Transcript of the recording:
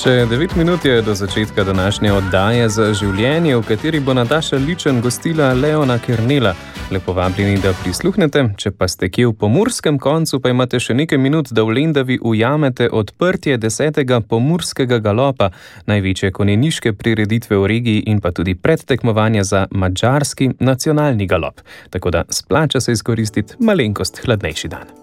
Še 9 minut je do začetka današnje oddaje Za življenje, v kateri bo Nataša Ličen gostila Leona Kernela. Lepo vabljeni, da prisluhnete. Če pa ste kje v pomurskem koncu, pa imate še nekaj minut, da v Lendavi ujamete odprtje 10. pomurskega galopa, največje konjeniške prireditve v regiji in pa tudi predtekmovanja za madžarski nacionalni galop. Tako da splača se izkoristiti malenkost hladnejši dan.